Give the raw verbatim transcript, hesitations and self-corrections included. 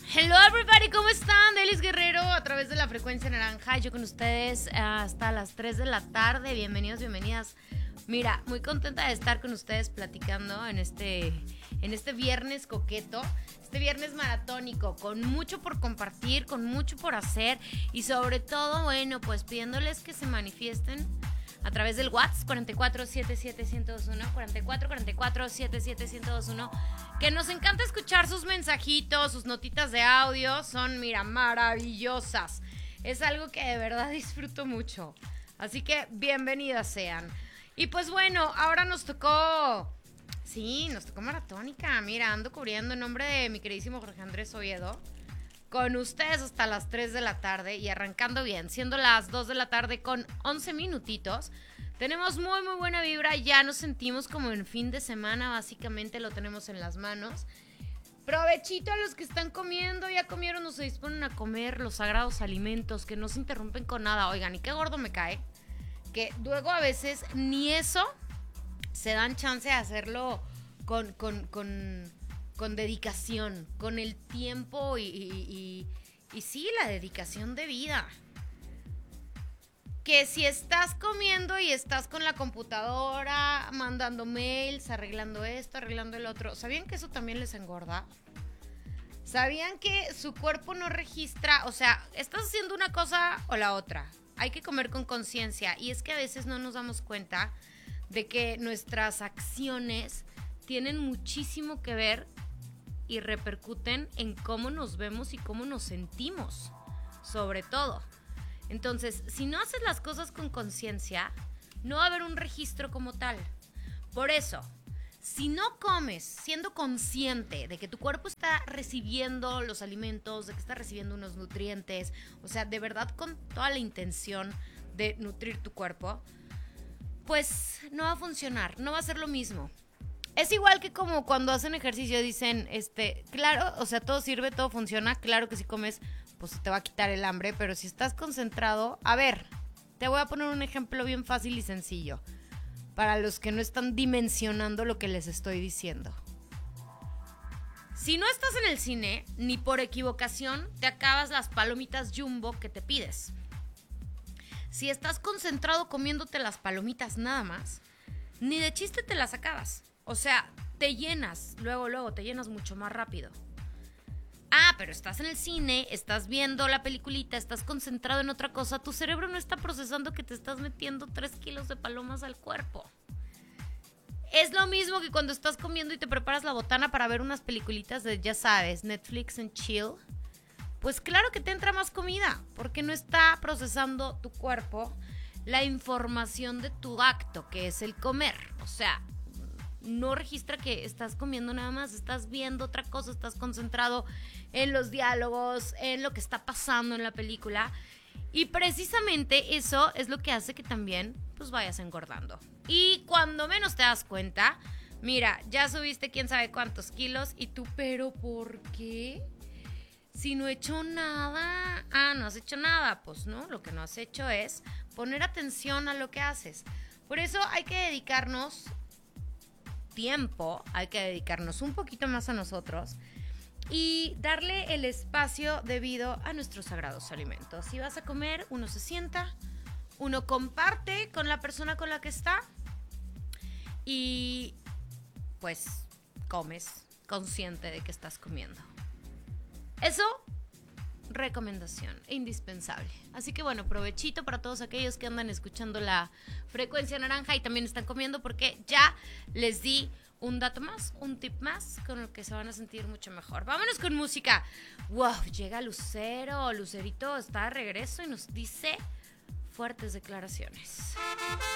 Hello everybody, ¿cómo están? Delis Guerrero a través de la frecuencia naranja. Yo con ustedes hasta las tres de la tarde. Bienvenidos, bienvenidas. Mira, muy contenta de estar con ustedes platicando en este, en este viernes coqueto, este viernes maratónico, con mucho por compartir, con mucho por hacer y sobre todo, bueno, pues pidiéndoles que se manifiesten a través del WhatsApp cuatro cuatro siete siete uno cero dos uno, cuatro cuatro cuatro cuatro siete siete uno cero dos uno, que nos encanta escuchar sus mensajitos, sus notitas de audio, son, mira, maravillosas. Es algo que de verdad disfruto mucho. Así que bienvenidas sean. Y pues bueno, ahora nos tocó, sí, nos tocó maratónica. Mira, ando cubriendo en nombre de mi queridísimo Jorge Andrés Oviedo con ustedes hasta las tres de la tarde y arrancando bien, siendo las dos de la tarde con once minutitos. Tenemos muy muy buena vibra, ya nos sentimos como en fin de semana, básicamente lo tenemos en las manos. Provechito a los que están comiendo, ya comieron o se disponen a comer los sagrados alimentos que no se interrumpen con nada. Oigan, y qué gordo me cae, que luego a veces ni eso se dan chance de hacerlo con... con, con con dedicación, con el tiempo y, y, y, y sí, la dedicación de vida. Que si estás comiendo y estás con la computadora, mandando mails, arreglando esto, arreglando el otro, ¿sabían que eso también les engorda? ¿Sabían que su cuerpo no registra? O sea, estás haciendo una cosa o la otra. Hay que comer con conciencia y es que a veces no nos damos cuenta de que nuestras acciones tienen muchísimo que ver y repercuten en cómo nos vemos y cómo nos sentimos, sobre todo. Entonces, si no haces las cosas con conciencia, no va a haber un registro como tal. Por eso, si no comes siendo consciente de que tu cuerpo está recibiendo los alimentos, de que está recibiendo unos nutrientes, o sea, de verdad con toda la intención de nutrir tu cuerpo, pues no va a funcionar, no va a ser lo mismo. Es igual que como cuando hacen ejercicio dicen, este, claro, o sea, todo sirve, todo funciona, claro que si comes, pues te va a quitar el hambre, pero si estás concentrado, a ver, te voy a poner un ejemplo bien fácil y sencillo, para los que no están dimensionando lo que les estoy diciendo. Si no estás en el cine, ni por equivocación te acabas las palomitas Jumbo que te pides. Si estás concentrado comiéndote las palomitas nada más, ni de chiste te las acabas. O sea, te llenas, luego, luego, te llenas mucho más rápido. Ah, pero estás en el cine, estás viendo la peliculita, estás concentrado en otra cosa, tu cerebro no está procesando que te estás metiendo tres kilos de palomas al cuerpo. Es lo mismo que cuando estás comiendo y te preparas la botana para ver unas peliculitas de, ya sabes, Netflix and chill. Pues claro que te entra más comida, porque no está procesando tu cuerpo la información de tu acto, que es el comer. O sea, no registra que estás comiendo nada más, estás viendo otra cosa, estás concentrado en los diálogos, en lo que está pasando en la película. Y precisamente eso es lo que hace que también pues vayas engordando. Y cuando menos te das cuenta, mira, ya subiste quién sabe cuántos kilos y tú, ¿pero por qué? Si no he hecho nada. Ah, no has hecho nada. Pues no, lo que no has hecho es poner atención a lo que haces. Por eso hay que dedicarnos tiempo, hay que dedicarnos un poquito más a nosotros y darle el espacio debido a nuestros sagrados alimentos. Si vas a comer, uno se sienta, uno comparte con la persona con la que está y pues comes consciente de que estás comiendo. Eso, recomendación indispensable. Así que bueno, provechito para todos aquellos que andan escuchando la frecuencia naranja y también están comiendo, porque ya les di un dato más, un tip más con el que se van a sentir mucho mejor. Vámonos con música. Wow, llega Lucero. Lucerito está de regreso y nos dice fuertes declaraciones.